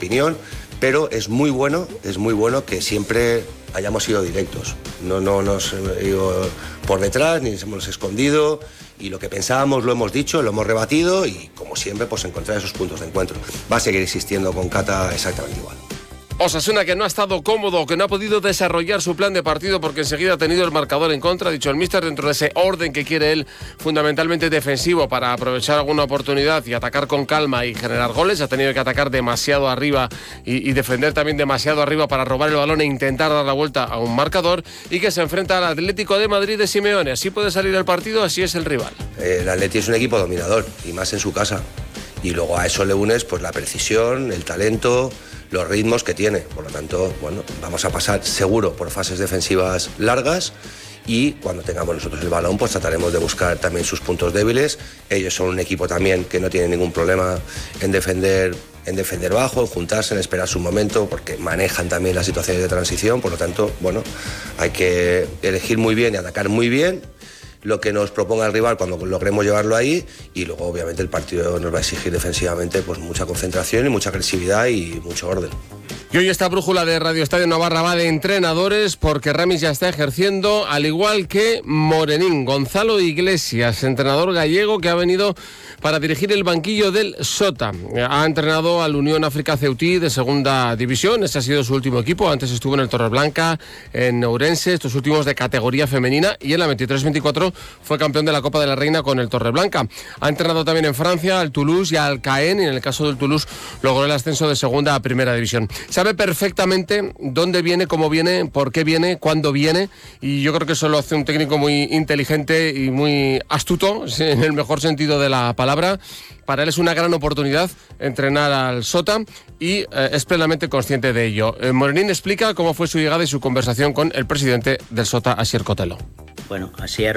opinión, pero es muy bueno que siempre hayamos sido directos. No nos ido por detrás ni nos hemos escondido, y lo que pensábamos lo hemos dicho, lo hemos rebatido, y como siempre pues encontrar esos puntos de encuentro. Va a seguir existiendo con Cata exactamente igual. Osasuna, que no ha estado cómodo, que no ha podido desarrollar su plan de partido porque enseguida ha tenido el marcador en contra, ha dicho el míster, dentro de ese orden que quiere él, fundamentalmente defensivo, para aprovechar alguna oportunidad y atacar con calma y generar goles. Ha tenido que atacar demasiado arriba y defender también demasiado arriba para robar el balón e intentar dar la vuelta a un marcador, y que se enfrenta al Atlético de Madrid de Simeone. Así puede salir el partido, así es el rival. El Atleti es un equipo dominador, y más en su casa, y luego a eso le unes pues la precisión, el talento, los ritmos que tiene. Por lo tanto, bueno, vamos a pasar seguro por fases defensivas largas, y cuando tengamos nosotros el balón pues trataremos de buscar también sus puntos débiles. Ellos son un equipo también que no tiene ningún problema en defender bajo, en juntarse, en esperar su momento, porque manejan también las situaciones de transición. Por lo tanto, bueno, hay que elegir muy bien y atacar muy bien lo que nos proponga el rival cuando logremos llevarlo ahí, y luego obviamente el partido nos va a exigir defensivamente pues mucha concentración y mucha agresividad y mucho orden. Y hoy esta brújula de Radio Estadio Navarra va de entrenadores, porque Ramis ya está ejerciendo, al igual que Morenín. Gonzalo Iglesias, entrenador gallego que ha venido para dirigir el banquillo del Sota. Ha entrenado al Unión África Ceutí de segunda división, ese ha sido su último equipo. Antes estuvo en el Torreblanca, en Ourense, estos últimos de categoría femenina, y en la 23-24 fue campeón de la Copa de la Reina con el Torreblanca. Ha entrenado también en Francia al Toulouse y al Caen, y en el caso del Toulouse logró el ascenso de segunda a primera división. Sabe perfectamente dónde viene, cómo viene, por qué viene, cuándo viene, y yo creo que eso lo hace un técnico muy inteligente y muy astuto, en el mejor sentido de la palabra. Para él es una gran oportunidad entrenar al Sota, y es plenamente consciente de ello. Morenín explica cómo fue su llegada y su conversación con el presidente del Sota, Asier Cotelo. Bueno, Asier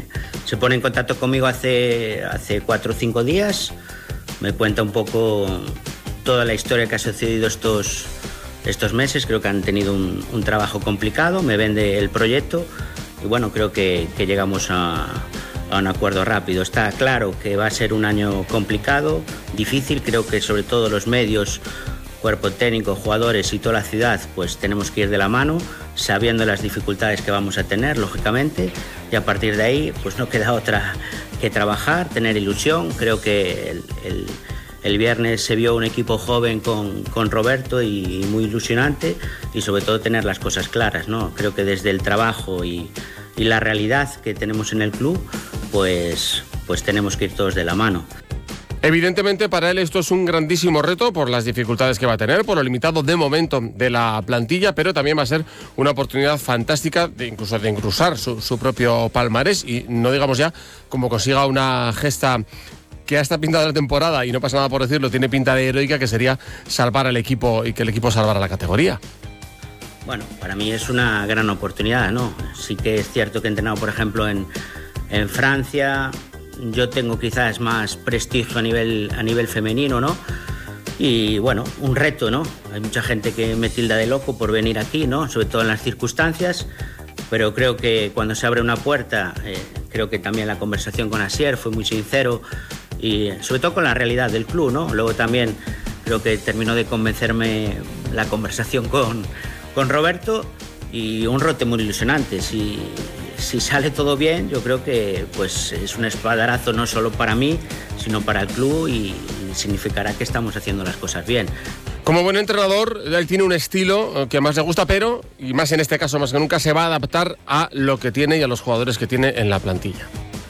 se pone en contacto conmigo hace 4 o 5 días, me cuenta un poco toda la historia que ha sucedido estos meses. Creo que han tenido un trabajo complicado, me vende el proyecto, y bueno, creo que llegamos a un acuerdo rápido. Está claro que va a ser un año complicado, difícil. Creo que sobre todo los medios, cuerpo técnico, jugadores y toda la ciudad, pues tenemos que ir de la mano, sabiendo las dificultades que vamos a tener, lógicamente, y a partir de ahí pues no queda otra que trabajar, tener ilusión. Creo que el viernes se vio un equipo joven con Roberto y muy ilusionante, y sobre todo tener las cosas claras, ¿no? Creo que desde el trabajo y la realidad que tenemos en el club, pues tenemos que ir todos de la mano. Evidentemente para él esto es un grandísimo reto por las dificultades que va a tener, por lo limitado de momento de la plantilla, pero también va a ser una oportunidad fantástica incluso de engrosar su propio palmarés, y no digamos ya como consiga una gesta que hasta pintada la temporada, y no pasa nada por decirlo, tiene pinta de heroica, que sería salvar al equipo y que el equipo salvara la categoría. Bueno, para mí es una gran oportunidad, ¿no? Sí que es cierto que he entrenado, por ejemplo, en Francia. Yo tengo quizás más prestigio a nivel femenino, ¿no? Y bueno, un reto, ¿no? Hay mucha gente que me tilda de loco por venir aquí, ¿no? Sobre todo en las circunstancias, pero creo que cuando se abre una puerta, creo que también la conversación con Asier fue muy sincero, y sobre todo con la realidad del club, ¿no? Luego también creo que terminó de convencerme la conversación con Roberto, y un rote muy ilusionante. Si sale todo bien, yo creo que pues es un espaldarazo no solo para mí, sino para el club, y significará que estamos haciendo las cosas bien. Como buen entrenador, él tiene un estilo que más le gusta, pero, y más en este caso más que nunca, se va a adaptar a lo que tiene y a los jugadores que tiene en la plantilla.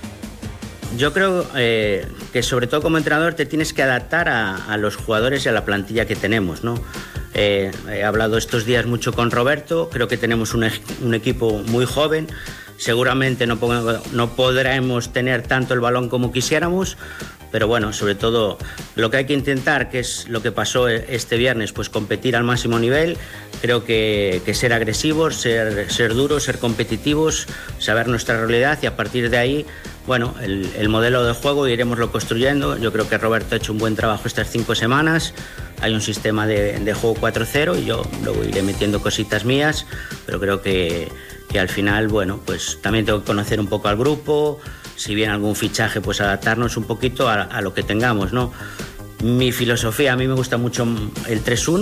Yo creo que sobre todo como entrenador te tienes que adaptar a los jugadores y a la plantilla que tenemos, ¿no? He hablado estos días mucho con Roberto, creo que tenemos un equipo muy joven. Seguramente no podremos tener tanto el balón como quisiéramos, pero bueno, sobre todo lo que hay que intentar, que es lo que pasó este viernes, pues competir al máximo nivel. Creo que ser agresivos, ser duros, ser competitivos, saber nuestra realidad, y a partir de ahí, bueno, el modelo de juego iremoslo construyendo. Yo creo que Roberto ha hecho un buen trabajo estas 5 semanas. Hay un sistema de juego 4-0, y yo luego iré metiendo cositas mías, pero creo que al final, bueno, pues también tengo que conocer un poco al grupo. Si viene algún fichaje, pues adaptarnos un poquito a lo que tengamos, ¿no? Mi filosofía, a mí me gusta mucho el 3-1.